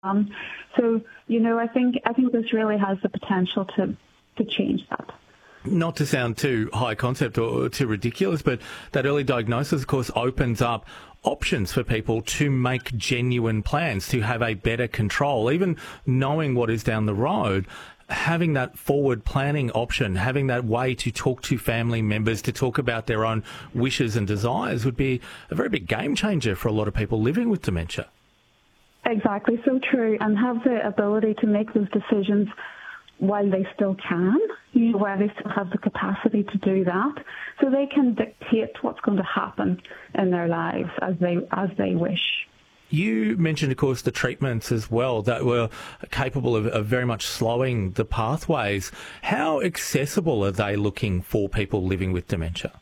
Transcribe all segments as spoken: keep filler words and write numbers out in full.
Um, so, you know, I think I think this really has the potential to, to change that. Not to sound too high concept or too ridiculous, but that early diagnosis, of course, opens up options for people to make genuine plans, to have a better control, even knowing what is down the road. Having that forward planning option, having that way to talk to family members, to talk about their own wishes and desires would be a very big game changer for a lot of people living with dementia. Exactly, so true, and have the ability to make those decisions while they still can, you know, while they still have the capacity to do that, so they can dictate what's going to happen in their lives as they as they wish. You mentioned, of course, the treatments as well that were capable of, of very much slowing the pathways. How accessible are they looking for people living with dementia?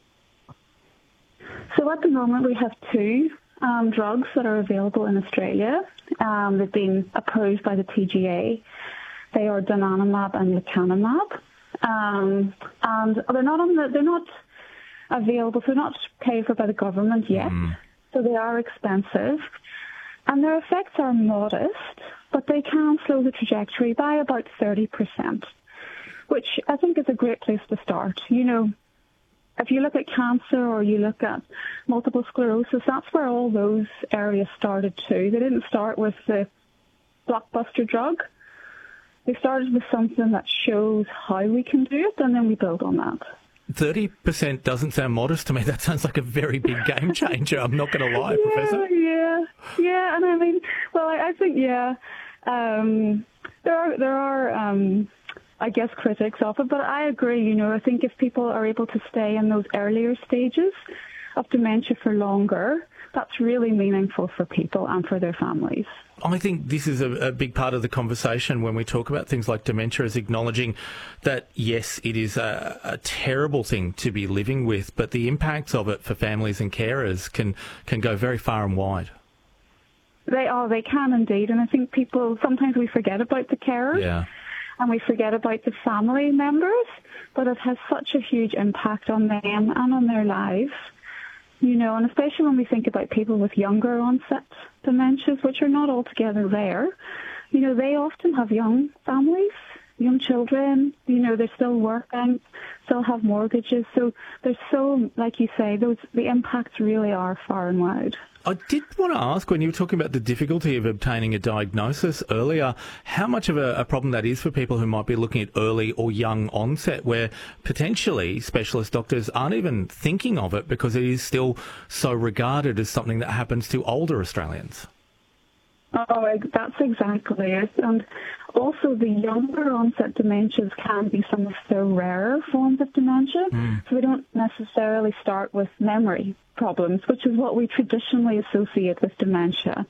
So at the moment we have two um, drugs that are available in Australia. Um, they've been approved by the T G A. They are donanemab and lecanemab, um, and they're not on the, they're not available. So they're not paid for by the government yet. Mm. So they are expensive, and their effects are modest, but they can slow the trajectory by about thirty percent, which I think is a great place to start. You know, if you look at cancer or you look at multiple sclerosis, that's where all those areas started too. They didn't start with the blockbuster drug. They started with something that shows how we can do it, and then we build on that. thirty percent doesn't sound modest to me. That sounds like a very big game changer. I'm not going to lie, yeah, Professor. Yeah, yeah, and I mean, well, I, I think, yeah, um, there are, there are um, I guess, critics of it, but I agree, you know, I think if people are able to stay in those earlier stages of dementia for longer, that's really meaningful for people and for their families. I think this is a, a big part of the conversation when we talk about things like dementia, is acknowledging that, yes, it is a, a terrible thing to be living with, but the impacts of it for families and carers can, can go very far and wide. They are, they can indeed, and I think people, sometimes we forget about the carers. Yeah. And we forget about the family members, but it has such a huge impact on them and on their lives. You know, and especially when we think about people with younger onset dementias, which are not altogether rare, you know, they often have young families, young children, you know, they're still working, still have mortgages. So there's so, like you say, those the impacts really are far and wide. I did want to ask, when you were talking about the difficulty of obtaining a diagnosis earlier, how much of a, a problem that is for people who might be looking at early or young onset, where potentially specialist doctors aren't even thinking of it because it is still so regarded as something that happens to older Australians? Oh, that's exactly it. And also the younger onset dementias can be some of the rarer forms of dementia. Mm. So we don't necessarily start with memory problems, which is what we traditionally associate with dementia.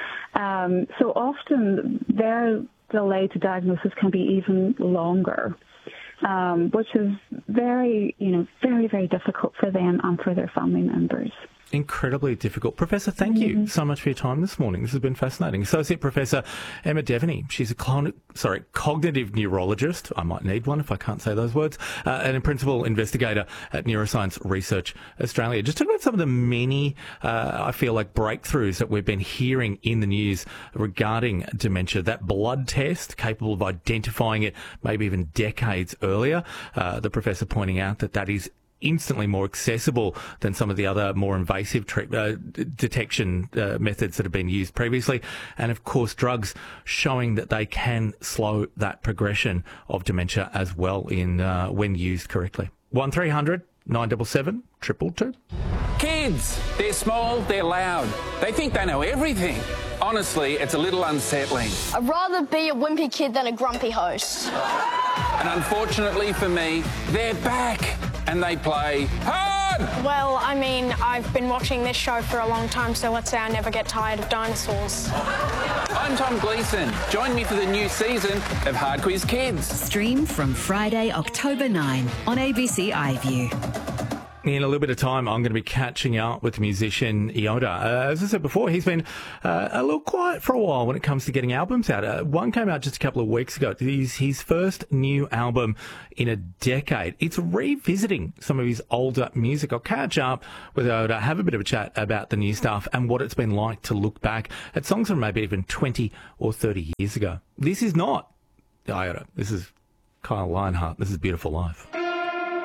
Um, so often their delay to diagnosis can be even longer, um, which is very, you know, very, very difficult for them and for their family members. Incredibly difficult. Professor, thank you so much for your time this morning. This has been fascinating. Associate Professor Emma Devaney. She's a con- sorry, cognitive neurologist. I might need one if I can't say those words. Uh, and a principal investigator at Neuroscience Research Australia. Just talking about some of the many, uh, I feel like, breakthroughs that we've been hearing in the news regarding dementia. That blood test capable of identifying it maybe even decades earlier. Uh, the professor pointing out that that is instantly more accessible than some of the other more invasive tre- uh, detection uh, methods that have been used previously. And of course, drugs showing that they can slow that progression of dementia as well in uh, when used correctly. one three hundred nine seven seven, two two two. Kids, they're small, they're loud. They think they know everything. Honestly, it's a little unsettling. I'd rather be a wimpy kid than a grumpy host. And unfortunately for me, they're back. And they play hard! Well, I mean, I've been watching this show for a long time, so let's say I never get tired of dinosaurs. I'm Tom Gleeson. Join me for the new season of Hard Quiz Kids. Stream from Friday, October ninth on A B C iView. In a little bit of time, I'm going to be catching up with musician Iota. Uh, as I said before, he's been uh, a little quiet for a while when it comes to getting albums out. Uh, one came out just a couple of weeks ago. It's his first new album in a decade. It's revisiting some of his older music. I'll catch up with Iota, have a bit of a chat about the new stuff and what it's been like to look back at songs from maybe even twenty or thirty years ago. This is not Iota. This is Kyle Lionheart. This is Beautiful Life.